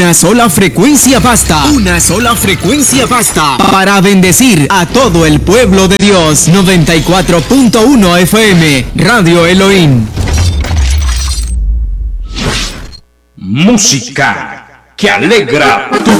Una sola frecuencia basta. Una sola frecuencia basta para bendecir a todo el pueblo de Dios. 94.1 FM, Radio Elohim. Música que alegra tu